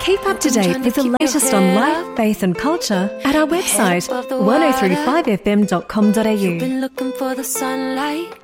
Keep up to date with the latest on life, faith and culture at our website 1035fm.com.au. Been looking for the sunlight.